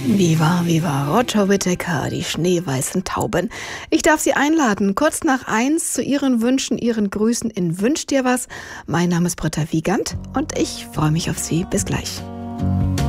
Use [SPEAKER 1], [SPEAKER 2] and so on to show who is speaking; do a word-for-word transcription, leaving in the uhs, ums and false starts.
[SPEAKER 1] Viva, viva, Roger Whittaker, die schneeweißen Tauben. Ich darf Sie einladen, kurz nach eins zu Ihren Wünschen, Ihren Grüßen in Wünsch dir was. Mein Name ist Britta Wiegand und ich freue mich auf Sie. Bis gleich.